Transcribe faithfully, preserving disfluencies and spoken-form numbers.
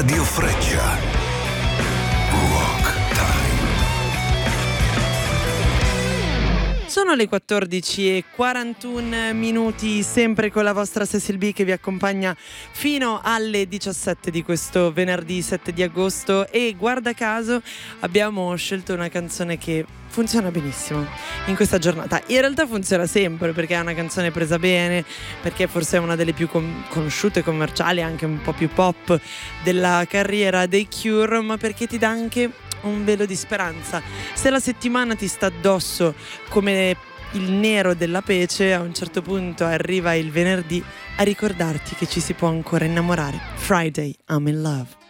Radio Freccia. Rock Time. Sono le quattordici e quarantuno minuti, sempre con la vostra Cecil B che vi accompagna fino alle diciassette di questo venerdì sette di agosto, e guarda caso abbiamo scelto una canzone che funziona benissimo in questa giornata. In realtà funziona sempre, perché è una canzone presa bene, perché forse è una delle più com- conosciute, commerciali, anche un po' più pop della carriera dei Cure, ma perché ti dà anche un velo di speranza. Se la settimana ti sta addosso come il nero della pece, a un certo punto arriva il venerdì a ricordarti che ci si può ancora innamorare. Friday, I'm in love.